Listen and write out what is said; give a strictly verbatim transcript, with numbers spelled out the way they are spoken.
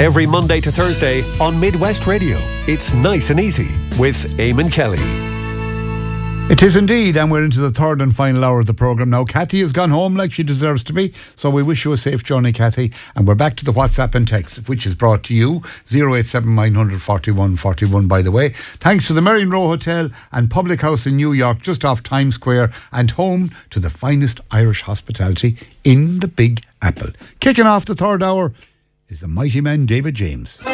Every Monday to Thursday on Midwest Radio. It's Nice and Easy with Eamon Kelly. It is indeed, and we're into the third and final hour of the programme now. Kathy has gone home like she deserves to be, so we wish you a safe journey, Kathy. And we're back to the WhatsApp and text, which is brought to you, oh eight seven nine hundred forty-one forty-one, by the way. Thanks to the Merrion Row Hotel and Public House in New York, just off Times Square, and home to the finest Irish hospitality in the Big Apple. Kicking off the third hour is the mighty man David James.